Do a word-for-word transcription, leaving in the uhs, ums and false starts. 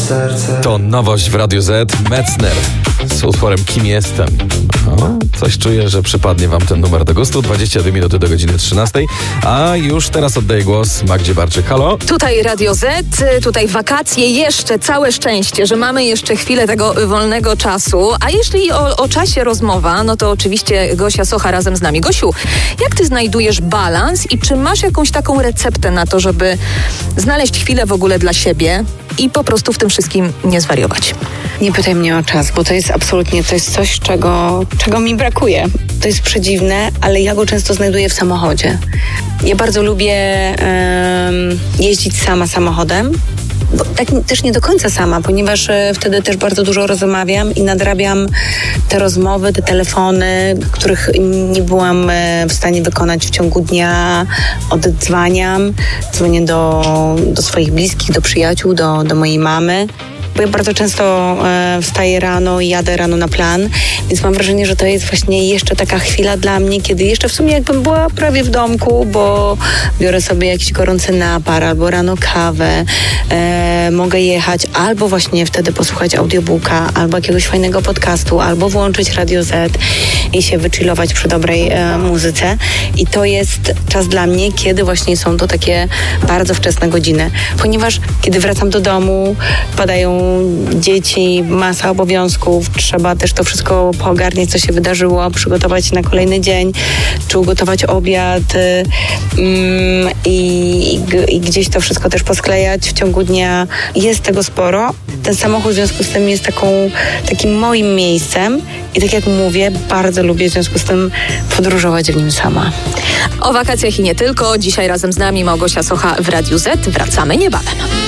serce. To nowość w Radiu Z. Metzner z utworem Kim jestem. O, coś czuję, że przypadnie wam ten numer do gustu. dwadzieścia dwie minuty do godziny trzynastej. A już teraz oddaję głos Magdzie Barczyk. Halo? Tutaj Radio Z, tutaj wakacje, jeszcze całe szczęście, że mamy jeszcze chwilę tego wolnego czasu. A jeśli o, o czasie rozmowa, no to oczywiście Gosia Socha razem z nami. Gosiu, jak ty znajdujesz balans i czy masz jakąś taką receptę na to, żeby znaleźć chwilę w ogóle dla siebie i po prostu w tym wszystkim nie zwariować? Nie pytaj mnie o czas, bo to jest absolutnie, to jest coś, czego, czego mi brakuje. To jest przedziwne, ale ja go często znajduję w samochodzie. Ja bardzo lubię um, jeździć sama samochodem. Bo tak też nie do końca sama, ponieważ e, wtedy też bardzo dużo rozmawiam i nadrabiam te rozmowy, te telefony, których nie byłam e, w stanie wykonać w ciągu dnia. Oddzwaniam, dzwonię do, do swoich bliskich, do przyjaciół, do, do mojej mamy. Bo ja bardzo często e, wstaję rano i jadę rano na plan, więc mam wrażenie, że to jest właśnie jeszcze taka chwila dla mnie, kiedy jeszcze w sumie jakbym była prawie w domku, bo biorę sobie jakiś gorący napar albo rano kawę, e, mogę jechać albo właśnie wtedy posłuchać audiobooka, albo jakiegoś fajnego podcastu, albo włączyć Radio Z i się wychillować przy dobrej e, muzyce. I to jest czas dla mnie, kiedy właśnie są to takie bardzo wczesne godziny, ponieważ kiedy wracam do domu, padają dzieci, masa obowiązków, trzeba też to wszystko poogarniać, co się wydarzyło, przygotować na kolejny dzień, czy ugotować obiad mm, i, i gdzieś to wszystko też posklejać w ciągu dnia. Jest tego sporo. Ten samochód w związku z tym jest taką, takim moim miejscem i tak jak mówię, bardzo lubię w związku z tym podróżować w nim sama. O wakacjach i nie tylko. Dzisiaj razem z nami Małgosia Socha w Radiu Z. Wracamy niebawem.